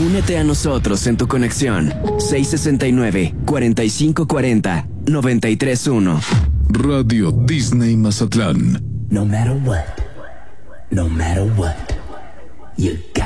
Únete a nosotros en tu conexión 669-4540-931. Radio Disney Mazatlán. No matter what, you got